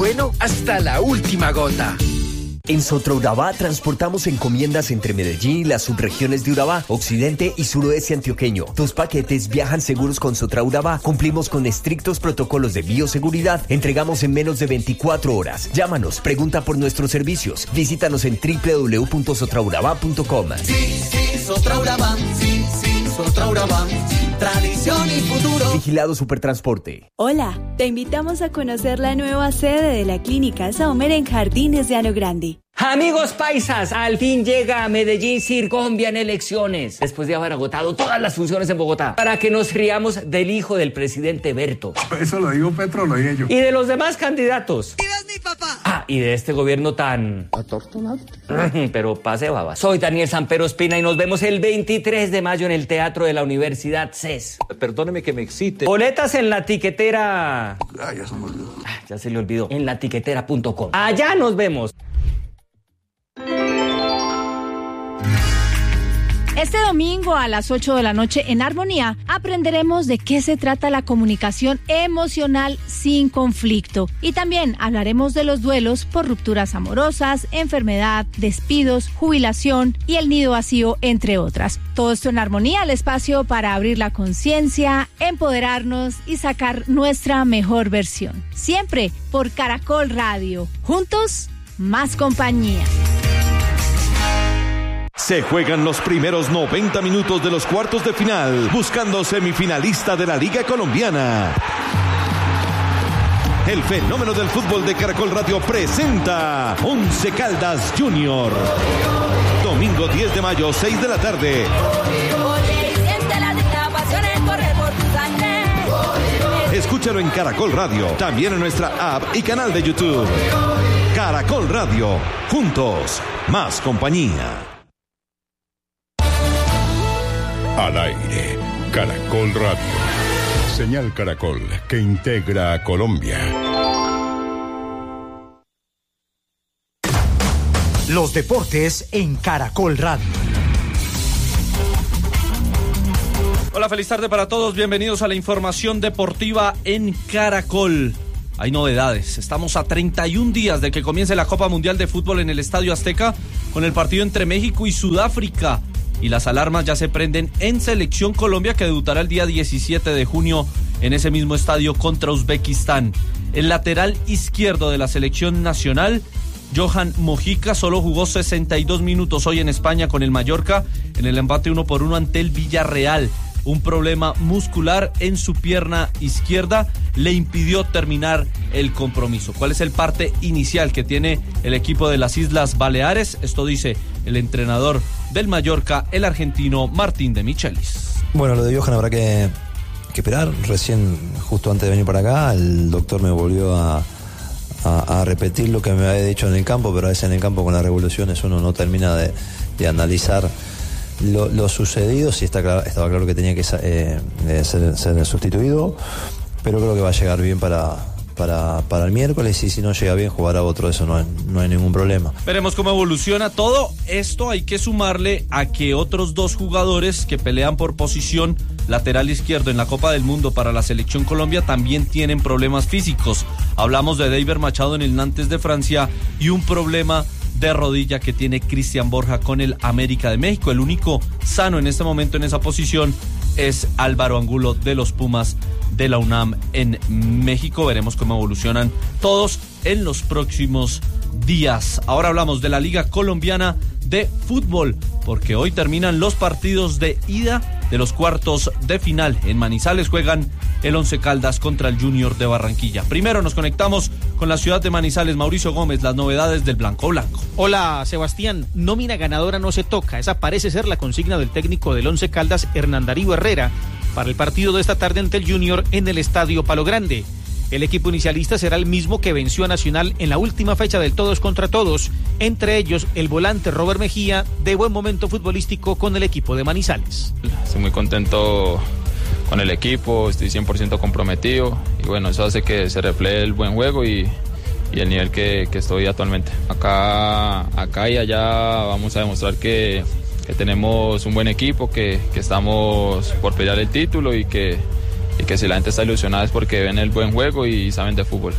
bueno hasta la última gota. En Sotraurabá transportamos encomiendas entre Medellín y las subregiones de Urabá, occidente y suroeste antioqueño. Tus paquetes viajan seguros con Sotraurabá. Cumplimos con estrictos protocolos de bioseguridad. Entregamos en menos de 24 horas. Llámanos, pregunta por nuestros servicios. Visítanos en www.sotraurabá.com. Sí, Sotraurabá. Sí, Sotraurabá. Tradición y futuro. Vigilado Supertransporte. Hola, te invitamos a conocer la nueva sede de la Clínica Sommer en Jardines de Ano Grande. Amigos paisas, al fin llega a Medellín Circombia en elecciones, después de haber agotado todas las funciones en Bogotá, para que nos riamos del hijo del presidente Berto. Eso lo digo Petro, lo dije yo. Y de los demás candidatos. ¡Viva mi papá! Y de este gobierno tan... atortonado. Pero pase babas. Soy Daniel Sampero Espina y nos vemos el 23 de mayo en el Teatro de la Universidad CES. Perdóneme que me excite. Boletas en la tiquetera... Ya se me olvidó. Ya se le olvidó. En latiquetera.com. Allá nos vemos. Este domingo a las 8 de la noche en Armonía aprenderemos de qué se trata la comunicación emocional sin conflicto. Y también hablaremos de los duelos por rupturas amorosas, enfermedad, despidos, jubilación y el nido vacío, entre otras. Todo esto en Armonía, el espacio para abrir la conciencia, empoderarnos y sacar nuestra mejor versión. Siempre por Caracol Radio. Juntos, más compañía. Se juegan los primeros 90 minutos de los cuartos de final, buscando semifinalista de la Liga Colombiana. El fenómeno del fútbol de Caracol Radio presenta Once Caldas Junior. Domingo 10 de mayo, 6 de la tarde. Escúchalo en Caracol Radio, también en nuestra app y canal de YouTube. Caracol Radio, juntos, más compañía. Al aire, Caracol Radio. Señal Caracol que integra a Colombia. Los deportes en Caracol Radio. Hola, feliz tarde para todos. Bienvenidos a la información deportiva en Caracol. Hay novedades. Estamos a 31 días de que comience la Copa Mundial de Fútbol en el Estadio Azteca con el partido entre México y Sudáfrica. Y las alarmas ya se prenden en Selección Colombia, que debutará el día 17 de junio en ese mismo estadio contra Uzbekistán. El lateral izquierdo de la selección nacional, Johan Mojica, solo jugó 62 minutos hoy en España con el Mallorca en el empate 1-1 ante el Villarreal. Un problema muscular en su pierna izquierda le impidió terminar el compromiso. ¿Cuál es el parte inicial que tiene el equipo de las Islas Baleares? Esto dice el entrenador del Mallorca, el argentino Martín de Michelis. Bueno, lo de Johan habrá que esperar. Recién, justo antes de venir para acá, el doctor me volvió a repetir lo que me había dicho en el campo, pero a veces en el campo con las revoluciones uno no termina de analizar lo sucedido. Sí estaba claro que tenía que ser sustituido, pero creo que va a llegar bien para el miércoles, y si no llega bien jugará otro, eso no hay ningún problema. Veremos cómo evoluciona todo esto. Hay que sumarle a que otros dos jugadores que pelean por posición lateral izquierdo en la Copa del Mundo para la Selección Colombia también tienen problemas físicos. Hablamos de David Machado en el Nantes de Francia y un problema de rodilla que tiene Cristian Borja con el América de México. El único sano en este momento en esa posición es Álvaro Angulo de los Pumas de la UNAM en México. Veremos cómo evolucionan todos en los próximos días. Ahora hablamos de la Liga Colombiana de Fútbol, porque hoy terminan los partidos de ida de los cuartos de final. En Manizales juegan el Once Caldas contra el Junior de Barranquilla. Primero nos conectamos con la ciudad de Manizales. Mauricio Gómez, las novedades del Blanco Blanco. Hola, Sebastián. Nómina ganadora no se toca. Esa parece ser la consigna del técnico del Once Caldas, Hernán Darío Herrera, para el partido de esta tarde ante el Junior en el Estadio Palo Grande. El equipo inicialista será el mismo que venció a Nacional en la última fecha del todos contra todos, entre ellos el volante Robert Mejía, de buen momento futbolístico con el equipo de Manizales. Estoy muy contento con el equipo, estoy 100% comprometido y bueno, eso hace que se refleje el buen juego y el nivel que estoy actualmente. Acá y allá vamos a demostrar que tenemos un buen equipo, que estamos por pelear el título y que si la gente está ilusionada es porque ven el buen juego y saben de fútbol.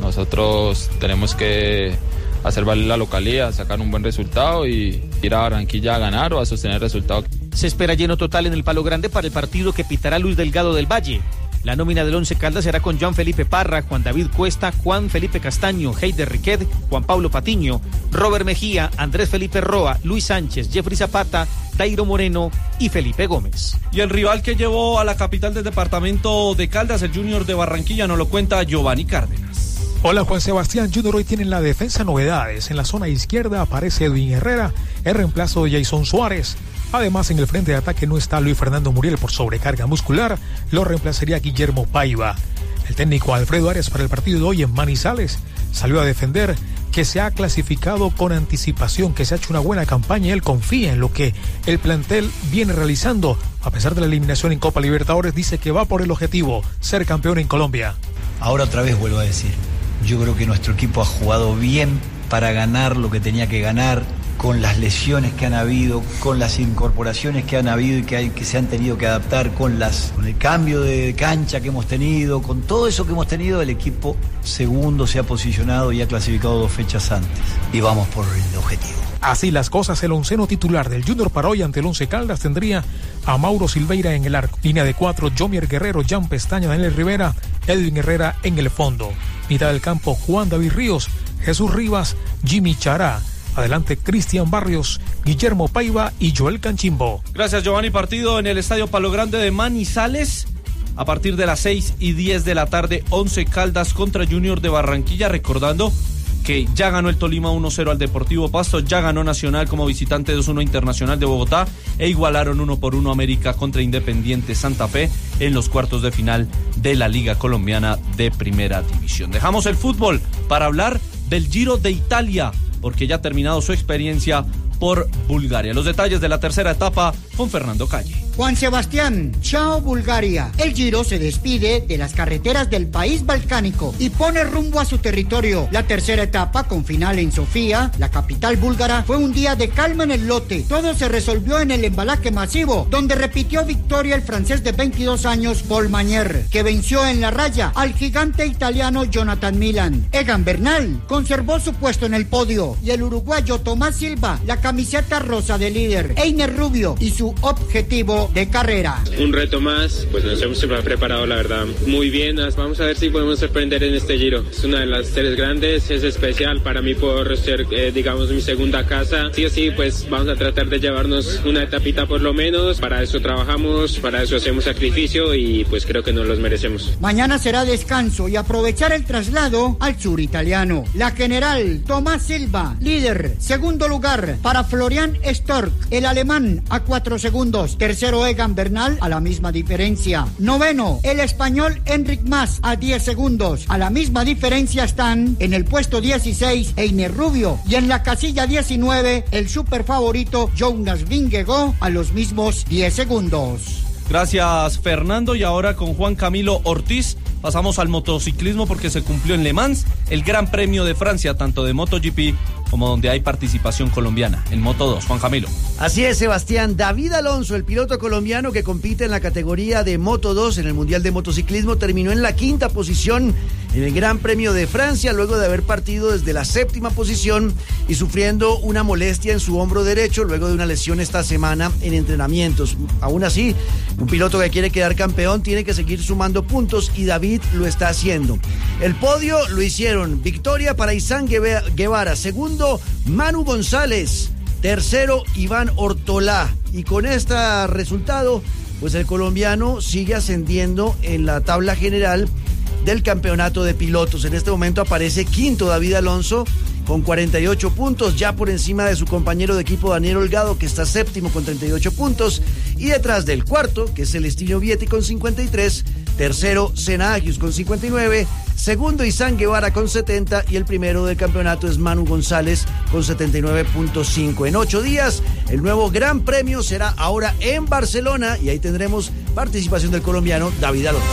Nosotros tenemos que hacer valer la localía, sacar un buen resultado y ir a Barranquilla a ganar o a sostener el resultado. Se espera lleno total en el Palo Grande para el partido que pitará Luis Delgado del Valle. La nómina del Once Caldas será con Jean Felipe Parra, Juan David Cuesta, Juan Felipe Castaño, Heider Riquet, Juan Pablo Patiño, Robert Mejía, Andrés Felipe Roa, Luis Sánchez, Jeffrey Zapata, Dairo Moreno y Felipe Gómez. Y el rival que llevó a la capital del departamento de Caldas, el Junior de Barranquilla, nos lo cuenta Giovanni Cárdenas. Hola Juan Sebastián Junior, hoy tienen la defensa novedades. En la zona izquierda aparece Edwin Herrera, el reemplazo de Jason Suárez. Además, en el frente de ataque no está Luis Fernando Muriel por sobrecarga muscular, lo reemplazaría Guillermo Paiva. El técnico Alfredo Arias para el partido de hoy en Manizales salió a defender que se ha clasificado con anticipación, que se ha hecho una buena campaña y él confía en lo que el plantel viene realizando. A pesar de la eliminación en Copa Libertadores, dice que va por el objetivo, ser campeón en Colombia. Ahora otra vez vuelvo a decir, yo creo que nuestro equipo ha jugado bien para ganar lo que tenía que ganar, con las lesiones que han habido, con las incorporaciones que han habido y que se han tenido que adaptar, con el cambio de cancha que hemos tenido, con todo eso que hemos tenido, el equipo segundo se ha posicionado y ha clasificado 2 fechas antes. Y vamos por el objetivo. Así las cosas, el onceno titular del Junior para hoy ante el Once Caldas tendría a Mauro Silveira en el arco. Línea de 4, Jomier Guerrero, Jan Pestaña, Daniel Rivera, Edwin Herrera en el fondo. Mitad del campo, Juan David Ríos, Jesús Rivas, Jimmy Chará. Adelante, Cristian Barrios, Guillermo Paiva y Joel Canchimbo. Gracias, Giovanni. Partido en el Estadio Palo Grande de Manizales. A partir de las 6:10 de la tarde, Once Caldas contra Junior de Barranquilla. Recordando que ya ganó el Tolima 1-0 al Deportivo Pasto, ya ganó Nacional como visitante 2-1 Internacional de Bogotá e igualaron 1-1 América contra Independiente Santa Fe en los cuartos de final de la Liga Colombiana de Primera División. Dejamos el fútbol para hablar del Giro de Italia, porque ya ha terminado su experiencia por Bulgaria. Los detalles de la tercera etapa con Fernando Calle. Juan Sebastián, chao Bulgaria. El Giro se despide de las carreteras del país balcánico y pone rumbo a su territorio. La tercera etapa, con final en Sofía, la capital búlgara, fue un día de calma en el lote. Todo se resolvió en el embalaje masivo, donde repitió victoria el francés de 22 años, Paul Magnier, que venció en la raya al gigante italiano Jonathan Milan. Egan Bernal conservó su puesto en el podio y el uruguayo Tomás Silva la camiseta rosa de líder. Einer Rubio y su objetivo de carrera. Un reto más, pues nos hemos preparado la verdad muy bien. Vamos a ver si podemos sorprender en este Giro. Es una de las series grandes, es especial para mí por ser, digamos, mi segunda casa. Sí o sí, pues vamos a tratar de llevarnos una etapita por lo menos. Para eso trabajamos, para eso hacemos sacrificio y pues creo que nos los merecemos. Mañana será descanso y aprovechar el traslado al sur italiano. La general Tomás Silva, líder. Segundo lugar para Florian Stork, el alemán, a 4 segundos. Tercero Egan Bernal, a la misma diferencia. Noveno, el español Enric Mas, a 10 segundos. A la misma diferencia están en el puesto 16 Einer Rubio y en la casilla 19 el super favorito Jonas Vingegaard, a los mismos 10 segundos. Gracias, Fernando. Y ahora con Juan Camilo Ortiz pasamos al motociclismo, porque se cumplió en Le Mans el Gran Premio de Francia, tanto de MotoGP como donde hay participación colombiana, en Moto 2. Juan Camilo. Así es, Sebastián. David Alonso, el piloto colombiano que compite en la categoría de Moto 2 en el Mundial de Motociclismo, terminó en la 5ª posición en el Gran Premio de Francia, luego de haber partido desde la 7ª posición y sufriendo una molestia en su hombro derecho, luego de una lesión esta semana en entrenamientos. Aún así, un piloto que quiere quedar campeón tiene que seguir sumando puntos y David lo está haciendo. El podio lo hicieron: victoria para Izan Guevara, segundo Manu González, tercero Iván Ortolá, y con este resultado pues el colombiano sigue ascendiendo en la tabla general del campeonato de pilotos. En este momento aparece quinto David Alonso con 48 puntos, ya por encima de su compañero de equipo Daniel Holgado, que está séptimo con 38 puntos, y detrás del cuarto, que es Celestino Vietti con 53, tercero Senna Agius con 59, segundo Izan Guevara con 70 y el primero del campeonato es Manu González con 79.5. En 8 días el nuevo Gran Premio será ahora en Barcelona y ahí tendremos participación del colombiano David Alonso.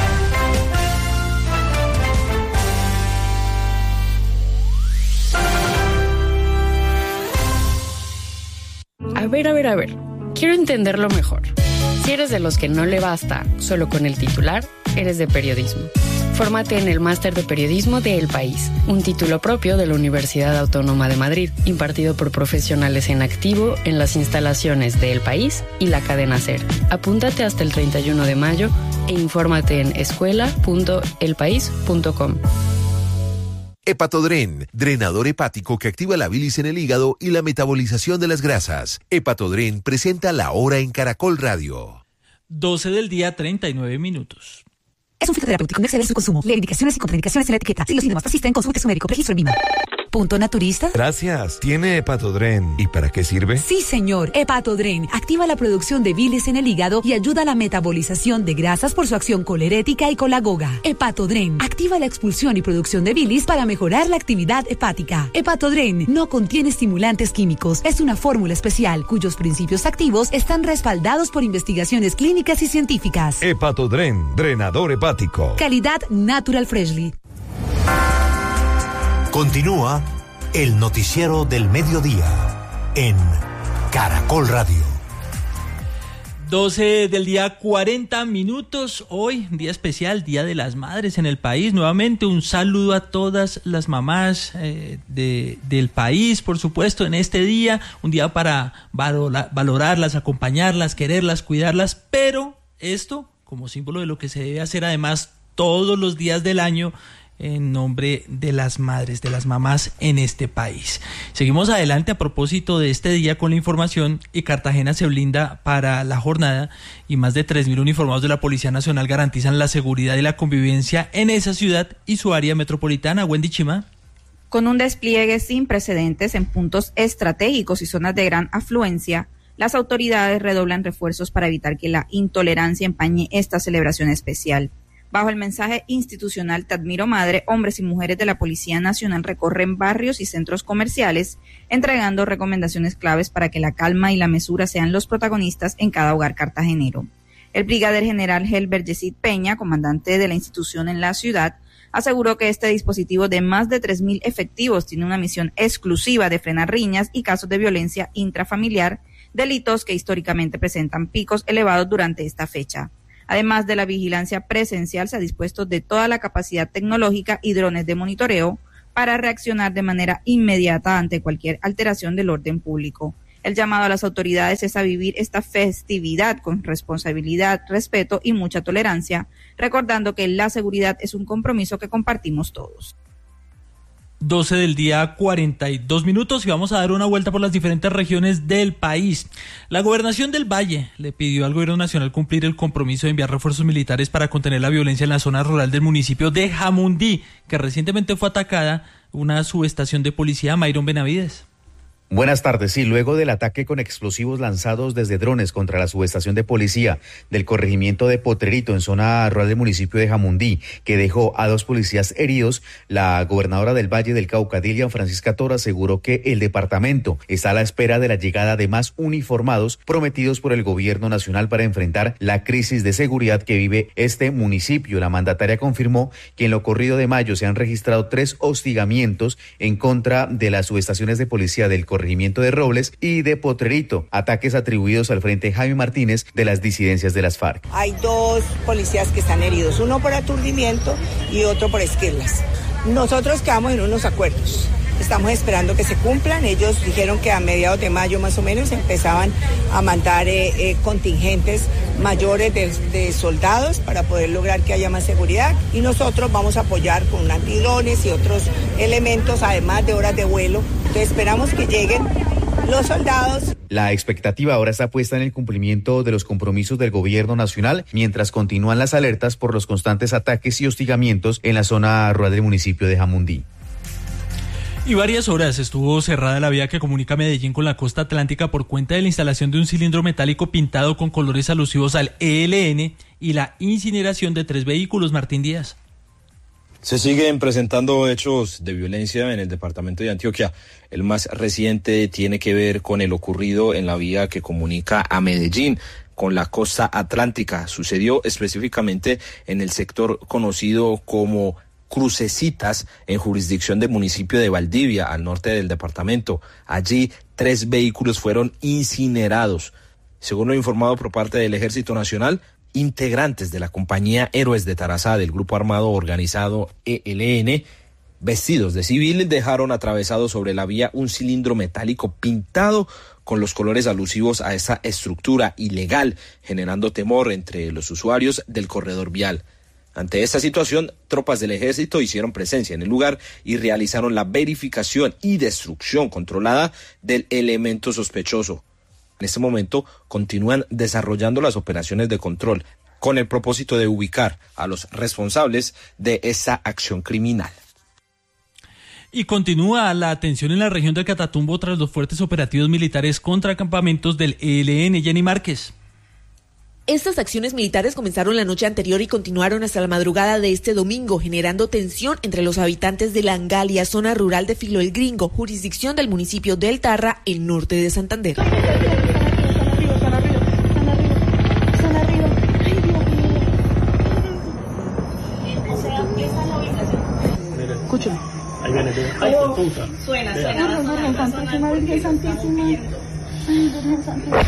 A ver, quiero entenderlo mejor. Si eres de los que no le basta solo con el titular, eres de periodismo. Fórmate en el Máster de Periodismo de El País, un título propio de la Universidad Autónoma de Madrid, impartido por profesionales en activo en las instalaciones de El País y la cadena SER. Apúntate hasta el 31 de mayo e infórmate en escuela.elpaís.com. Hepatodren, drenador hepático que activa la bilis en el hígado y la metabolización de las grasas. Hepatodren presenta La Hora en Caracol Radio. 12 del día, 39 minutos. Es un fitoterapéutico, no exceder su consumo. Lee indicaciones y contraindicaciones en la etiqueta. Si los síntomas persisten, consulte a su médico. Registro en VIMA. ¿Punto naturista? Gracias. ¿Tiene Hepatodren? ¿Y para qué sirve? Sí, señor. Hepatodren activa la producción de bilis en el hígado y ayuda a la metabolización de grasas por su acción colerética y colagoga. Hepatodren activa la expulsión y producción de bilis para mejorar la actividad hepática. Hepatodren no contiene estimulantes químicos. Es una fórmula especial cuyos principios activos están respaldados por investigaciones clínicas y científicas. Hepatodren, drenador hepático. Calidad Natural Freshly. Continúa el noticiero del mediodía en Caracol Radio. 12 del día, 40 minutos. Hoy, día especial, Día de las Madres en el país. Nuevamente, un saludo a todas las mamás del país, por supuesto, en este día. Un día para valorarlas, acompañarlas, quererlas, cuidarlas. Pero esto, como símbolo de lo que se debe hacer además todos los días del año, en nombre de las madres, de las mamás en este país. Seguimos adelante a propósito de este día con la información y Cartagena se blinda para la jornada y más de 3.000 uniformados de la Policía Nacional garantizan la seguridad y la convivencia en esa ciudad y su área metropolitana. Wendy Chima. Con un despliegue sin precedentes en puntos estratégicos y zonas de gran afluencia, las autoridades redoblan refuerzos para evitar que la intolerancia empañe esta celebración especial. Bajo el mensaje institucional Te admiro madre, hombres y mujeres de la Policía Nacional recorren barrios y centros comerciales, entregando recomendaciones claves para que la calma y la mesura sean los protagonistas en cada hogar cartagenero. El brigadier general Helber Yesid Peña, comandante de la institución en la ciudad, aseguró que este dispositivo de más de 3.000 efectivos tiene una misión exclusiva de frenar riñas y casos de violencia intrafamiliar, delitos que históricamente presentan picos elevados durante esta fecha. Además de la vigilancia presencial, se ha dispuesto de toda la capacidad tecnológica y drones de monitoreo para reaccionar de manera inmediata ante cualquier alteración del orden público. El llamado a las autoridades es a vivir esta festividad con responsabilidad, respeto y mucha tolerancia, recordando que la seguridad es un compromiso que compartimos todos. 12 del día, 42 minutos y vamos a dar una vuelta por las diferentes regiones del país. La Gobernación del Valle le pidió al Gobierno Nacional cumplir el compromiso de enviar refuerzos militares para contener la violencia en la zona rural del municipio de Jamundí, que recientemente fue atacada una subestación de policía. Mayron Benavides. Buenas tardes. Sí, luego del ataque con explosivos lanzados desde drones contra la subestación de policía del corregimiento de Potrerito en zona rural del municipio de Jamundí, que dejó a 2 policías heridos, la gobernadora del Valle del Cauca, Dilian Francisca Toro, aseguró que el departamento está a la espera de la llegada de más uniformados prometidos por el gobierno nacional para enfrentar la crisis de seguridad que vive este municipio. La mandataria confirmó que en lo corrido de mayo se han registrado 3 hostigamientos en contra de las subestaciones de policía del corregimiento de Robles y de Potrerito, ataques atribuidos al Frente Jaime Martínez de las disidencias de las FARC. Hay 2 policías que están heridos, uno por aturdimiento y otro por esquirlas. Nosotros quedamos en unos acuerdos. Estamos esperando que se cumplan. Ellos dijeron que a mediados de mayo más o menos empezaban a mandar contingentes mayores de soldados para poder lograr que haya más seguridad, y nosotros vamos a apoyar con antidrones y otros elementos, además de horas de vuelo. Entonces esperamos que lleguen los soldados. La expectativa ahora está puesta en el cumplimiento de los compromisos del gobierno nacional, mientras continúan las alertas por los constantes ataques y hostigamientos en la zona rural del municipio de Jamundí. Y varias horas estuvo cerrada la vía que comunica Medellín con la costa atlántica por cuenta de la instalación de un cilindro metálico pintado con colores alusivos al ELN y la incineración de 3 vehículos. Martín Díaz. Se siguen presentando hechos de violencia en el departamento de Antioquia. El más reciente tiene que ver con el ocurrido en la vía que comunica a Medellín con la costa atlántica. Sucedió específicamente en el sector conocido como Crucecitas, en jurisdicción del municipio de Valdivia, al norte del departamento. Allí 3 vehículos fueron incinerados. Según lo informado por parte del Ejército Nacional, integrantes de la compañía Héroes de Tarazá del grupo armado organizado ELN, vestidos de civil, dejaron atravesado sobre la vía un cilindro metálico pintado con los colores alusivos a esa estructura ilegal, generando temor entre los usuarios del corredor vial. Ante esta situación, tropas del ejército hicieron presencia en el lugar y realizaron la verificación y destrucción controlada del elemento sospechoso. En este momento continúan desarrollando las operaciones de control con el propósito de ubicar a los responsables de esa acción criminal. Y continúa la tensión en la región del Catatumbo tras los fuertes operativos militares contra campamentos del ELN. Jenny Márquez. Estas acciones militares comenzaron la noche anterior y continuaron hasta la madrugada de este domingo, generando tensión entre los habitantes de La Angalia, zona rural de Filo el Gringo, jurisdicción del municipio del Tarra, el norte de Santander. Escúchame. Ahí viene. Ay, puta. Suena. Santísima, Virgen Santísima. Ay, Virgen Santísima.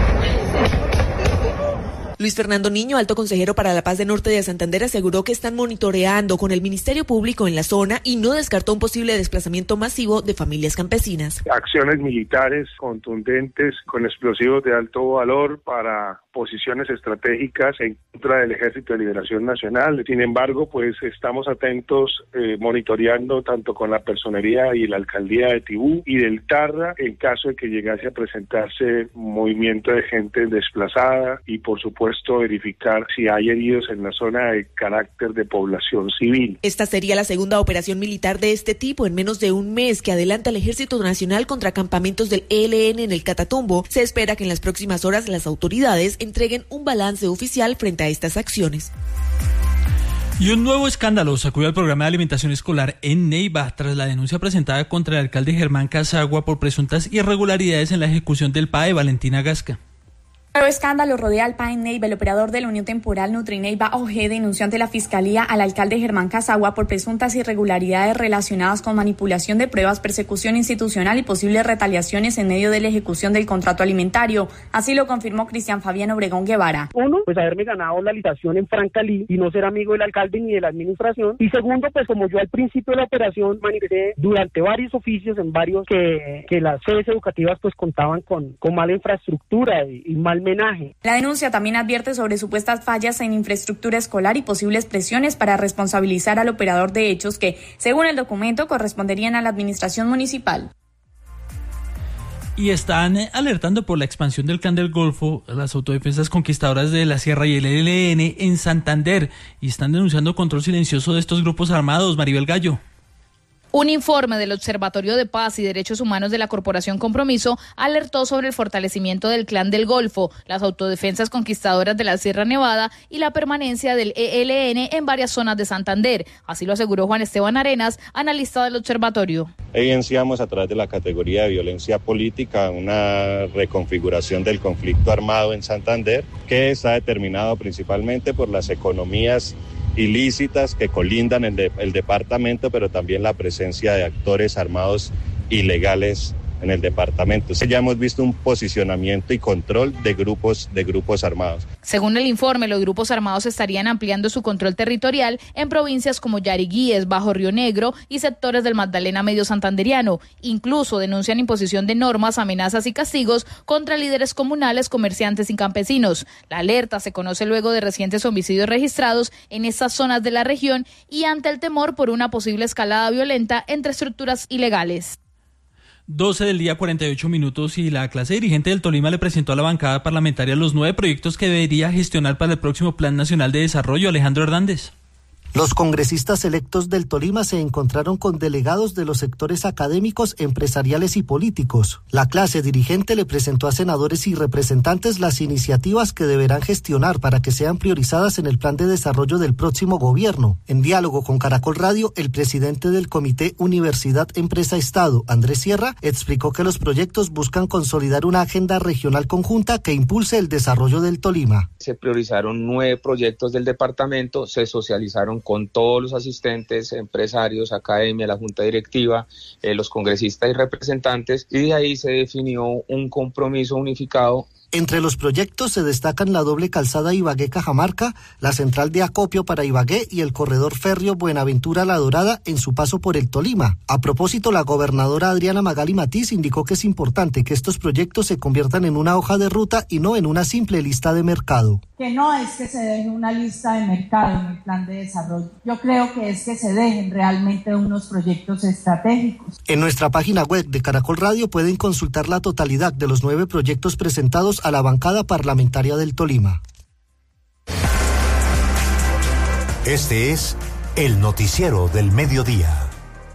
Luis Fernando Niño, alto consejero para la paz de Norte de Santander, aseguró que están monitoreando con el Ministerio Público en la zona y no descartó un posible desplazamiento masivo de familias campesinas. Acciones militares contundentes con explosivos de alto valor para posiciones estratégicas en contra del Ejército de Liberación Nacional. Sin embargo, pues estamos atentos, monitoreando tanto con la personería y la alcaldía de Tibú y del Tarra en caso de que llegase a presentarse movimiento de gente desplazada y por supuesto verificar si hay heridos en la zona de carácter de población civil. Esta sería la segunda operación militar de este tipo en menos de un mes que adelanta el Ejército Nacional contra campamentos del ELN en el Catatumbo. Se espera que en las próximas horas las autoridades entreguen un balance oficial frente a estas acciones. Y un nuevo escándalo sacudió al programa de alimentación escolar en Neiva tras la denuncia presentada contra el alcalde Germán Casagua por presuntas irregularidades en la ejecución del PAE. Valentina Gasca. Nuevo escándalo rodea al PAE en Neiva. El operador de la Unión Temporal Nutrineiva OG denunció ante la Fiscalía al alcalde Germán Casagua por presuntas irregularidades relacionadas con manipulación de pruebas, persecución institucional y posibles retaliaciones en medio de la ejecución del contrato alimentario. Así lo confirmó Cristian Fabián Obregón Guevara. Uno, pues haberme ganado la licitación en Francalí y no ser amigo del alcalde ni de la administración. Y segundo, pues como yo al principio de la operación manifesté durante varios oficios en varios que las sedes educativas pues contaban con mala infraestructura y mal menaje. La denuncia también advierte sobre supuestas fallas en infraestructura escolar y posibles presiones para responsabilizar al operador de hechos que, según el documento, corresponderían a la administración municipal. Y están alertando por la expansión del Clan del Golfo, las autodefensas conquistadoras de la Sierra y el ELN en Santander, y están denunciando control silencioso de estos grupos armados. Maribel Gallo. Un informe del Observatorio de Paz y Derechos Humanos de la Corporación Compromiso alertó sobre el fortalecimiento del Clan del Golfo, las autodefensas conquistadoras de la Sierra Nevada y la permanencia del ELN en varias zonas de Santander. Así lo aseguró Juan Esteban Arenas, analista del observatorio. Evidenciamos a través de la categoría de violencia política una reconfiguración del conflicto armado en Santander, que está determinado principalmente por las economías ilícitas que colindan en el departamento, pero también la presencia de actores armados ilegales en el departamento. Ya hemos visto un posicionamiento y control de grupos armados. Según el informe, los grupos armados estarían ampliando su control territorial en provincias como Yariguíes, Bajo Río Negro y sectores del Magdalena Medio Santanderiano. Incluso denuncian imposición de normas, amenazas y castigos contra líderes comunales, comerciantes y campesinos. La alerta se conoce luego de recientes homicidios registrados en estas zonas de la región y ante el temor por una posible escalada violenta entre estructuras ilegales. 12 del día, 48 minutos, y la clase dirigente del Tolima le presentó a la bancada parlamentaria los 9 proyectos que debería gestionar para el próximo Plan Nacional de Desarrollo. Alejandro Hernández. Los congresistas electos del Tolima se encontraron con delegados de los sectores académicos, empresariales y políticos. La clase dirigente le presentó a senadores y representantes las iniciativas que deberán gestionar para que sean priorizadas en el plan de desarrollo del próximo gobierno. En diálogo con Caracol Radio, el presidente del Comité Universidad Empresa Estado, Andrés Sierra, explicó que los proyectos buscan consolidar una agenda regional conjunta que impulse el desarrollo del Tolima. Se priorizaron 9 proyectos del departamento, se socializaron con todos los asistentes, empresarios, academia, la junta directiva, los congresistas y representantes, y de ahí se definió un compromiso unificado Entre los proyectos se destacan la doble calzada Ibagué-Cajamarca, la central de acopio para Ibagué y el corredor férreo Buenaventura-La Dorada en su paso por el Tolima. A propósito, la gobernadora Adriana Magali Matiz indicó que es importante que estos proyectos se conviertan en una hoja de ruta y no en una simple lista de mercado. Que no es que se deje una lista de mercado en el plan de desarrollo. Yo creo que es que se dejen realmente unos proyectos estratégicos. En nuestra página web de Caracol Radio pueden consultar la totalidad de los 9 proyectos presentados a la bancada parlamentaria del Tolima. Este es el noticiero del mediodía.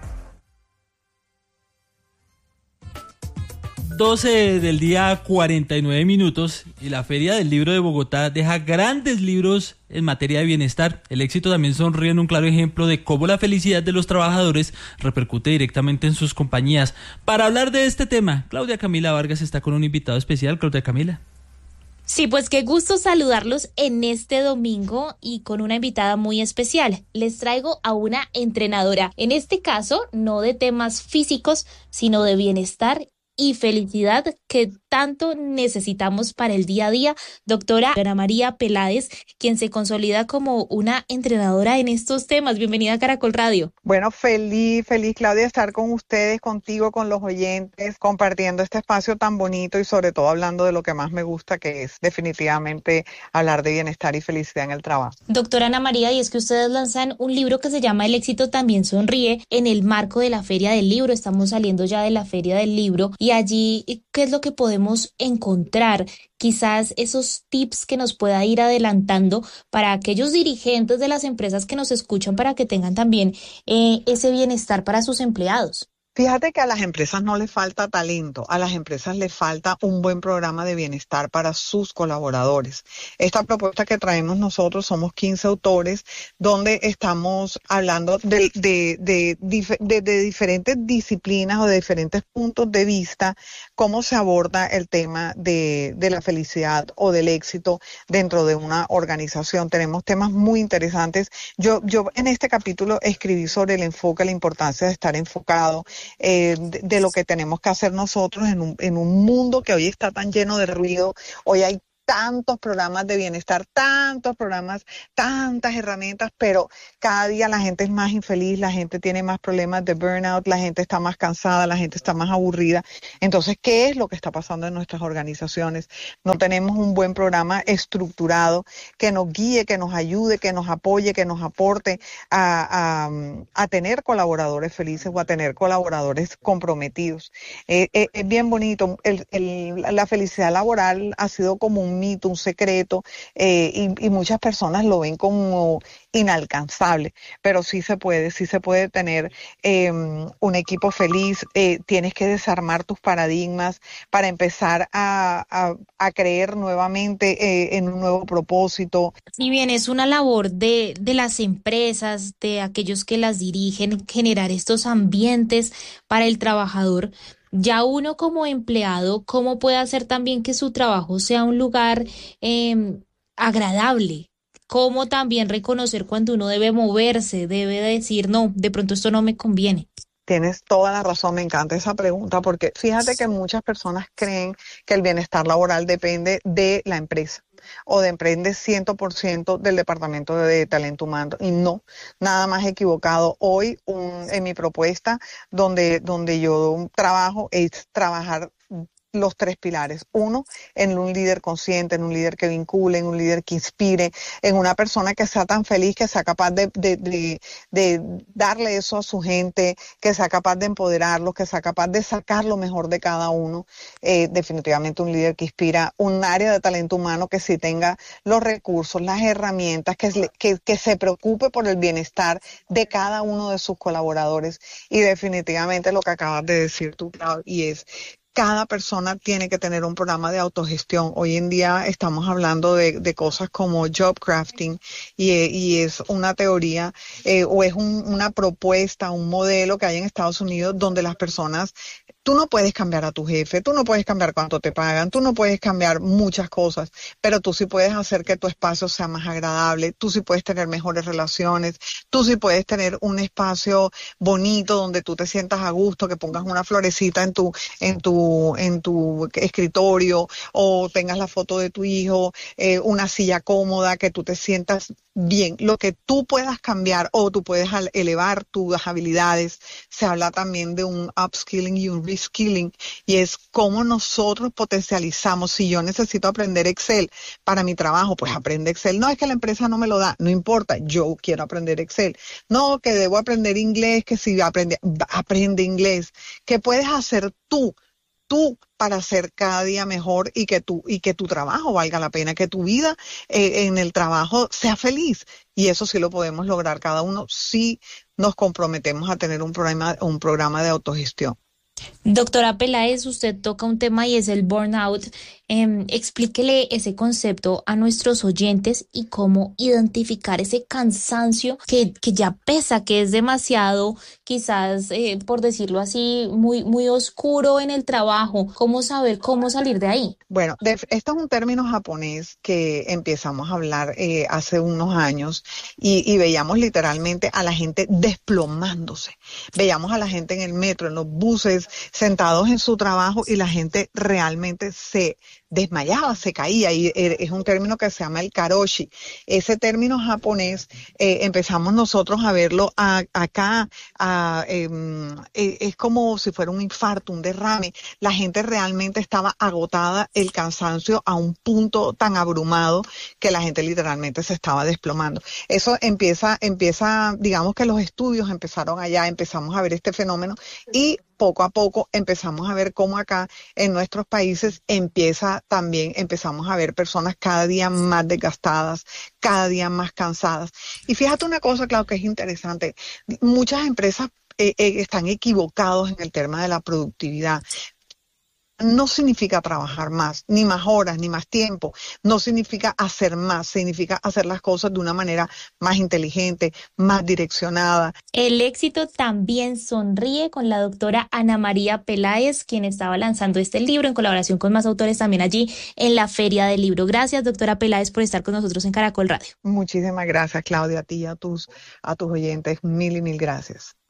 12 del día, 49 minutos, y la Feria del Libro de Bogotá deja grandes libros en materia de bienestar. El éxito también sonríe en un claro ejemplo de cómo la felicidad de los trabajadores repercute directamente en sus compañías. Para hablar de este tema, Claudia Camila Vargas está con un invitado especial. Claudia Camila. Sí, pues qué gusto saludarlos en este domingo y con una invitada muy especial. Les traigo a una entrenadora, en este caso no de temas físicos, sino de bienestar y felicidad que tanto necesitamos para el día a día, doctora Ana María Peláez, quien se consolida como una entrenadora en estos temas. Bienvenida a Caracol Radio. Bueno, feliz Claudia, de estar con ustedes, contigo, con los oyentes, compartiendo este espacio tan bonito y sobre todo hablando de lo que más me gusta, que es definitivamente hablar de bienestar y felicidad en el trabajo. Doctora Ana María, y es que ustedes lanzan un libro que se llama El éxito también sonríe en el marco de la Feria del Libro. Estamos saliendo ya de la Feria del Libro y allí, ¿qué es lo que podemos encontrar? Quizás esos tips que nos pueda ir adelantando para aquellos dirigentes de las empresas que nos escuchan para que tengan también ese bienestar para sus empleados. Fíjate que a las empresas no les falta talento, a las empresas les falta un buen programa de bienestar para sus colaboradores. Esta propuesta que traemos nosotros, somos 15 autores, donde estamos hablando de diferentes disciplinas o de diferentes puntos de vista, cómo se aborda el tema de la felicidad o del éxito dentro de una organización. Tenemos temas muy interesantes. Yo en este capítulo escribí sobre el enfoque, la importancia de estar enfocado, de lo que tenemos que hacer nosotros en un mundo que hoy está tan lleno de ruido. Hoy hay tantos programas de bienestar, tantos programas, tantas herramientas, pero cada día la gente es más infeliz, la gente tiene más problemas de burnout, la gente está más cansada, la gente está más aburrida. Entonces, ¿qué es lo que está pasando en nuestras organizaciones? No tenemos un buen programa estructurado que nos guíe, que nos ayude, que nos apoye, que nos aporte a tener colaboradores felices o a tener colaboradores comprometidos. Es bien bonito. La felicidad laboral ha sido como un mito, un secreto, y muchas personas lo ven como inalcanzable, pero sí se puede tener un equipo feliz. Tienes que desarmar tus paradigmas para empezar a creer nuevamente en un nuevo propósito. Si bien es una labor de las empresas, de aquellos que las dirigen, generar estos ambientes para el trabajador, ya uno como empleado, ¿cómo puede hacer también que su trabajo sea un lugar agradable? ¿Cómo también reconocer cuando uno debe moverse, debe decir, no, de pronto esto no me conviene? Tienes toda la razón, me encanta esa pregunta, porque fíjate que muchas personas creen que el bienestar laboral depende de la empresa o depende 100% del Departamento de Talento Humano, y no, nada más equivocado. Hoy en mi propuesta donde yo trabajo es trabajar los 3 pilares. 1, en un líder consciente, en un líder que vincule, en un líder que inspire, en una persona que sea tan feliz, que sea capaz de darle eso a su gente, que sea capaz de empoderarlos, que sea capaz de sacar lo mejor de cada uno. Definitivamente un líder que inspira, un área de talento humano que sí tenga los recursos, las herramientas, que se preocupe por el bienestar de cada uno de sus colaboradores. Y definitivamente lo que acabas de decir tú, Claudia, y es: cada persona tiene que tener un programa de autogestión. Hoy en día estamos hablando de cosas como job crafting, y es una teoría o es una propuesta, un modelo que hay en Estados Unidos donde las personas, Tú no puedes cambiar a tu jefe, tú no puedes cambiar cuánto te pagan, tú no puedes cambiar muchas cosas, pero tú sí puedes hacer que tu espacio sea más agradable, tú sí puedes tener mejores relaciones, tú sí puedes tener un espacio bonito donde tú te sientas a gusto, que pongas una florecita en tu escritorio, o tengas la foto de tu hijo, una silla cómoda, que tú te sientas bien. Lo que tú puedas cambiar o tú puedes elevar tus habilidades. Se habla también de un upskilling y un reskilling, y es cómo nosotros potencializamos. Si yo necesito aprender Excel para mi trabajo, pues aprende Excel. No, es que la empresa no me lo da, no importa, yo quiero aprender Excel. No, que debo aprender inglés, que si aprende inglés. ¿Qué puedes hacer tú para ser cada día mejor y que tu trabajo valga la pena, que tu vida en el trabajo sea feliz? Y eso sí lo podemos lograr cada uno si nos comprometemos a tener un programa de autogestión. Doctora Peláez, usted toca un tema y es el burnout. Explíquele ese concepto a nuestros oyentes y cómo identificar ese cansancio que ya pesa, que es demasiado, quizás, por decirlo así, muy, muy oscuro en el trabajo. ¿Cómo saber cómo salir de ahí? Bueno, esto es un término japonés que empezamos a hablar hace unos años y veíamos literalmente a la gente desplomándose. Veíamos a la gente en el metro, en los buses, sentados en su trabajo, y la gente realmente se desmayaba, se caía, y es un término que se llama el karoshi. Ese término japonés empezamos nosotros a verlo acá, es como si fuera un infarto, un derrame. La gente realmente estaba agotada, el cansancio a un punto tan abrumado que la gente literalmente se estaba desplomando. Eso empieza, digamos que los estudios empezaron allá, empezamos a ver este fenómeno, y poco a poco empezamos a ver cómo acá en nuestros países empezamos a ver personas cada día más desgastadas, cada día más cansadas. Y fíjate una cosa, Clau, que es interesante. Muchas empresas están equivocados en el tema de la productividad. No significa trabajar más, ni más horas, ni más tiempo. No significa hacer más, significa hacer las cosas de una manera más inteligente, más direccionada. El éxito también sonríe, con la doctora Ana María Peláez, quien estaba lanzando este libro en colaboración con más autores también allí en la Feria del Libro. Gracias, doctora Peláez, por estar con nosotros en Caracol Radio. Muchísimas gracias, Claudia, a ti y a tus oyentes. Mil y mil gracias.